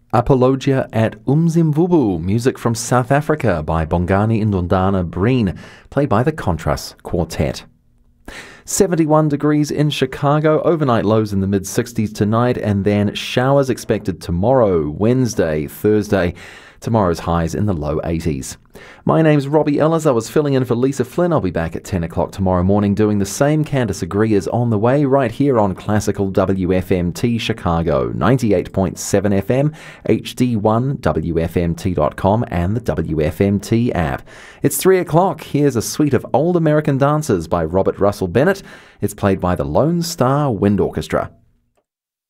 Apologia at Umzimvubu, music from South Africa by Bongani Ndondana Breen, played by the Contras Quartet. 71 degrees in Chicago, overnight lows in the mid-60s tonight, and then showers expected tomorrow, Wednesday, Thursday. Tomorrow's highs in the low 80s. My name's Robbie Ellis. I was filling in for Lisa Flynn. I'll be back at 10 o'clock tomorrow morning doing the same. Candice Agree is on the way right here on Classical WFMT Chicago, 98.7 FM, HD1, WFMT.com, and the WFMT app. It's 3 o'clock. Here's a suite of Old American Dances by Robert Russell Bennett. It's played by the Lone Star Wind Orchestra.